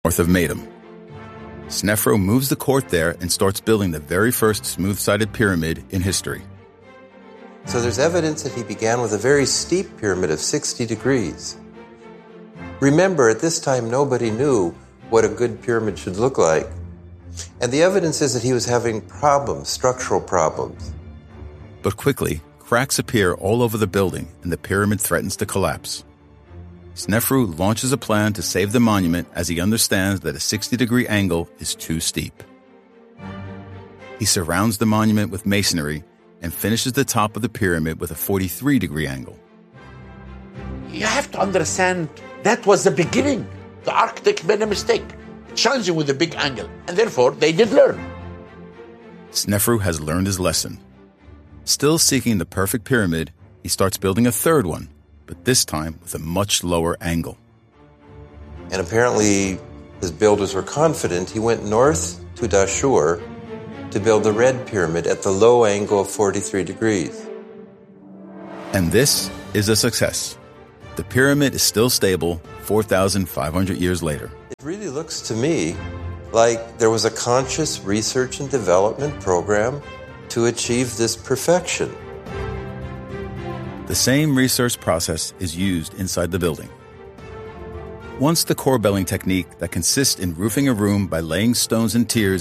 north of Meidum. Snefru moves the court there and starts building the very first smooth-sided pyramid in history. So there's evidence that he began with a very steep pyramid of 60 degrees. Remember, at this time, nobody knew what a good pyramid should look like. And the evidence is that he was having problems, structural problems. But quickly, cracks appear all over the building and the pyramid threatens to collapse. Snefru launches a plan to save the monument as he understands that a 60-degree angle is too steep. He surrounds the monument with masonry and finishes the top of the pyramid with a 43-degree angle. You have to understand, that was the beginning. The architect made a mistake, challenging with a big angle, and therefore they did learn. Snefru has learned his lesson. Still seeking the perfect pyramid, he starts building a third one, but this time with a much lower angle. And apparently his builders were confident. He went north to Dashur to build the red pyramid at the low angle of 43 degrees. And this is a success. The pyramid is still stable 4,500 years later. It really looks to me like there was a conscious research and development program to achieve this perfection. The same research process is used inside the building. Once the corbelling technique that consists in roofing a room by laying stones and tiers